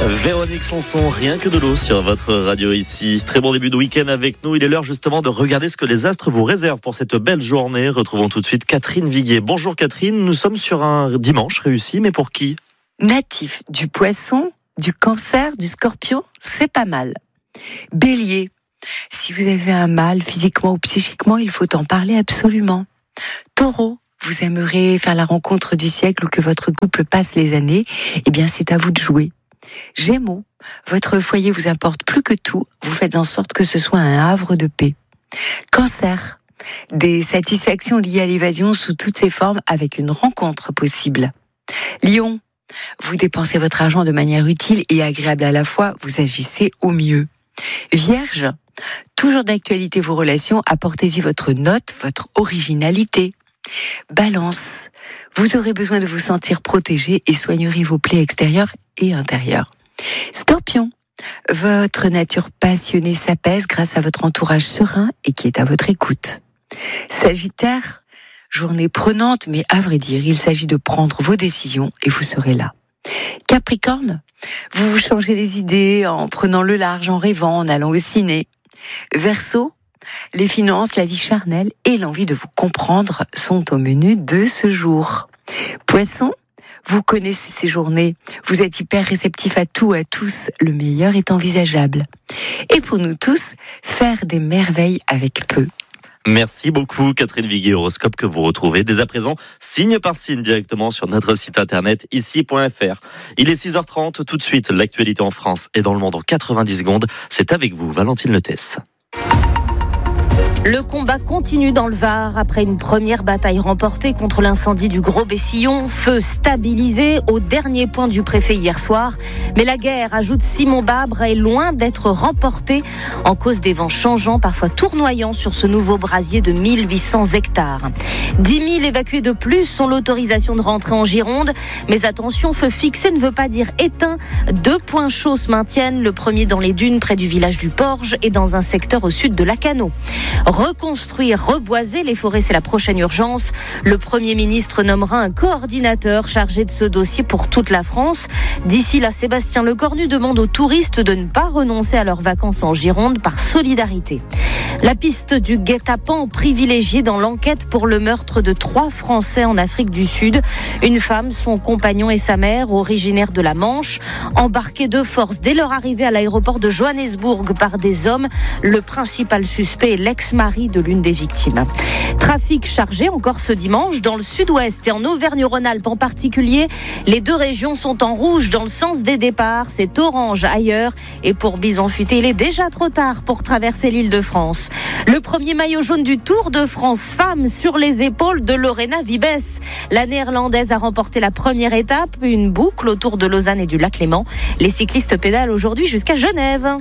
Véronique Sanson, rien que de l'eau sur votre radio ici. Très bon début de week-end avec nous. Il est l'heure justement de regarder ce que les astres vous réservent pour cette belle journée. Retrouvons tout de suite Catherine Viguier. Bonjour Catherine, nous sommes sur un dimanche réussi, mais pour qui ? Natif du Poisson, du Cancer, du Scorpion, c'est pas mal. Bélier, si vous avez un mal physiquement ou psychiquement, il faut en parler absolument. Taureau, vous aimeriez faire la rencontre du siècle ou que votre couple passe les années, eh bien c'est à vous de jouer. Gémeaux, votre foyer vous importe plus que tout, vous faites en sorte que ce soit un havre de paix. Cancer, des satisfactions liées à l'évasion sous toutes ses formes avec une rencontre possible. Lion, vous dépensez votre argent de manière utile et agréable à la fois, vous agissez au mieux. Vierge, toujours d'actualité vos relations, apportez-y votre note, votre originalité. Balance, vous aurez besoin de vous sentir protégé et soignerez vos plaies extérieures et intérieures. Scorpion, votre nature passionnée s'apaise grâce à votre entourage serein et qui est à votre écoute. Sagittaire, journée prenante, mais à vrai dire, il s'agit de prendre vos décisions et vous serez là. Capricorne, vous vous changez les idées en prenant le large, en rêvant, en allant au ciné. Verseau, les finances, la vie charnelle et l'envie de vous comprendre sont au menu de ce jour. Poisson, vous connaissez ces journées, vous êtes hyper réceptif à tout, à tous, le meilleur est envisageable. Et pour nous tous, faire des merveilles avec peu. Merci beaucoup Catherine Viguier, horoscope que vous retrouvez dès à présent, signe par signe directement sur notre site internet ici.fr. Il est 6h30, tout de suite l'actualité en France et dans le monde en 90 secondes. C'est avec vous Valentine Letès. Le combat continue dans le Var après une première bataille remportée contre l'incendie du Gros Bessillon. Feu stabilisé au dernier point du préfet hier soir. Mais la guerre, ajoute Simon Babre, est loin d'être remportée en cause des vents changeants, parfois tournoyants sur ce nouveau brasier de 1800 hectares. 10 000 évacués de plus ont l'autorisation de rentrer en Gironde. Mais attention, feu fixé ne veut pas dire éteint. 2 points chauds se maintiennent. Le premier dans les dunes près du village du Porge et dans un secteur au sud de Lacanau. Reconstruire, reboiser les forêts, c'est la prochaine urgence. Le Premier ministre nommera un coordinateur chargé de ce dossier pour toute la France. D'ici là, Sébastien Lecornu demande aux touristes de ne pas renoncer à leurs vacances en Gironde par solidarité. La piste du guet-apens privilégiée dans l'enquête pour le meurtre de 3 Français en Afrique du Sud. Une femme, son compagnon et sa mère, originaires de la Manche, embarqués de force dès leur arrivée à l'aéroport de Johannesburg par des hommes. Le principal suspect est l'ex-mari de l'une des victimes. Trafic chargé encore ce dimanche dans le sud-ouest et en Auvergne-Rhône-Alpes en particulier. Les 2 régions sont en rouge dans le sens des départs. C'est orange ailleurs. Et pour Bison Futé, il est déjà trop tard pour traverser l'île de France. Le premier maillot jaune du Tour de France femme sur les épaules de Lorena Wiebes. La néerlandaise a remporté la première étape, une boucle autour de Lausanne et du lac Léman. Les cyclistes pédalent aujourd'hui jusqu'à Genève.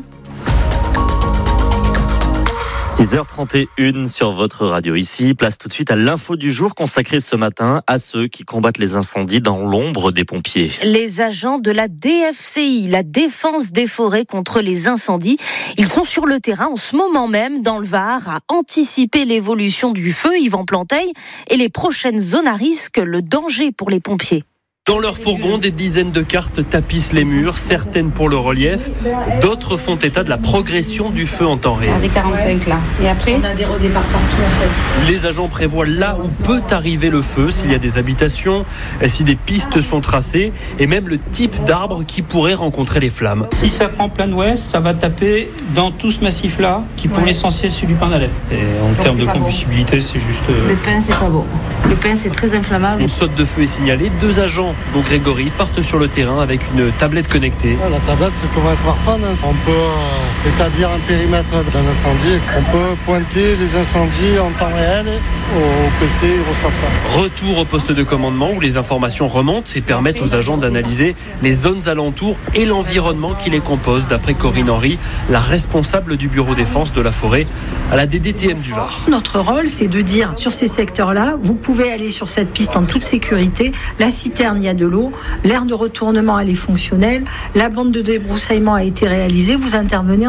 6h31 sur votre radio ici. Place tout de suite à l'info du jour consacrée ce matin à ceux qui combattent les incendies dans l'ombre des pompiers. Les agents de la DFCI, la défense des forêts contre les incendies, ils sont sur le terrain en ce moment même dans le Var à anticiper l'évolution du feu, Yvan Planteil, et les prochaines zones à risque, le danger pour les pompiers. Dans leur fourgon, des dizaines de cartes tapissent les murs, certaines pour le relief, d'autres font état de la progression du feu en temps réel. Des 45 là. Et après, on a des redéparts partout en fait. Les agents prévoient là où peut arriver le feu, s'il y a des habitations, si des pistes sont tracées, et même le type d'arbre qui pourrait rencontrer les flammes. Si ça prend plein ouest, ça va taper dans tout ce massif-là, qui pour l'essentiel c'est du pin d'Alep. Et en termes de combustibilité, c'est juste... Le pin, c'est pas bon. Le pin, c'est très inflammable. Une saute de feu est signalée, 2 agents dont Grégory partent sur le terrain avec une tablette connectée. La tablette, c'est comme un smartphone. On peut établir un périmètre d'un incendie. On peut pointer les incendies en temps réel. Au PC, ils reçoivent ça. Retour au poste de commandement où les informations remontent et permettent aux agents d'analyser les zones alentours et l'environnement qui les compose, d'après Corinne Henry, la responsable du bureau défense de la forêt à la DDTM du Var. Notre rôle, c'est de dire sur ces secteurs-là, vous pouvez aller sur cette piste en toute sécurité. La citerne, il y a de l'eau. L'aire de retournement, elle est fonctionnelle. La bande de débroussaillement a été réalisée. Vous intervenez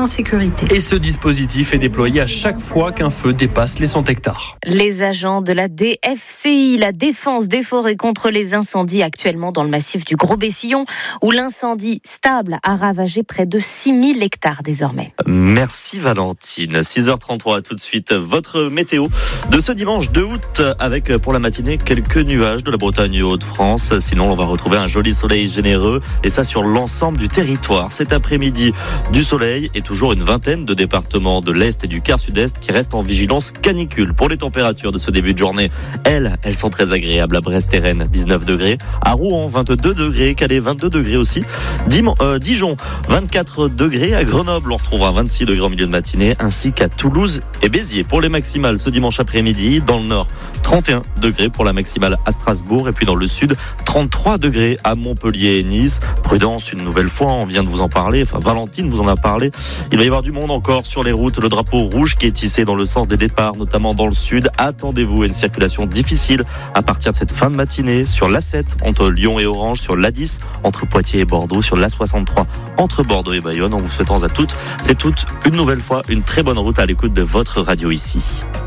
en sécurité. Et ce dispositif est déployé à chaque fois qu'un feu dépasse les 100 hectares. Les agents de la DFCI, la défense des forêts contre les incendies, actuellement dans le massif du Gros-Bessillon, où l'incendie stable a ravagé près de 6000 hectares désormais. Merci Valentine. 6h33, tout de suite, votre météo de ce dimanche 2 août avec pour la matinée quelques nuages de la Bretagne et Hauts-de-France. Sinon, on va retrouver un joli soleil généreux et ça sur l'ensemble du territoire. Cet après-midi, du soleil et toujours une vingtaine de départements de l'Est et du quart sud-Est qui restent en vigilance canicule. Pour les températures de ce début de journée, elles sont très agréables. À Brest et Rennes, 19 degrés. À Rouen, 22 degrés. Calais, 22 degrés aussi. Dijon, 24 degrés. À Grenoble, on retrouvera 26 degrés en milieu de matinée, ainsi qu'à Toulouse et Béziers. Pour les maximales, ce dimanche après-midi, dans le nord, 31 degrés pour la maximale à Strasbourg. Et puis dans le sud, 33 degrés à Montpellier et Nice. Prudence, une nouvelle fois, on vient de vous en parler. Enfin, Valentine vous en a parlé. Il va y avoir du monde encore sur les routes. Le drapeau rouge qui est tissé dans le sens des départs, notamment dans le sud. Attendez-vous à une circulation difficile à partir de cette fin de matinée sur l'A7 entre Lyon et Orange, sur l'A10 entre Poitiers et Bordeaux, sur l'A63 entre Bordeaux et Bayonne. En vous souhaitant à toutes, c'est toute une nouvelle fois une très bonne route à l'écoute de votre radio ici.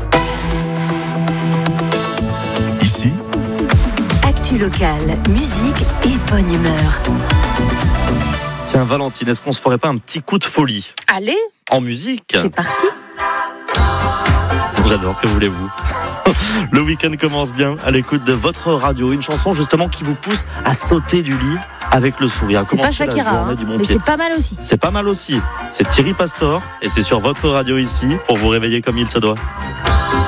Ici, actu locale, musique et bonne humeur. Tiens Valentine, est-ce qu'on se ferait pas un petit coup de folie ? Allez, en musique ? c'est parti. J'adore, que voulez-vous ? Le week-end commence bien à l'écoute de votre radio. Une chanson justement qui vous pousse à sauter du lit avec le sourire. C'est pas Shakira, mais c'est pas mal aussi. C'est pas mal aussi. C'est Thierry Pastor et c'est sur votre radio ici pour vous réveiller comme il se doit.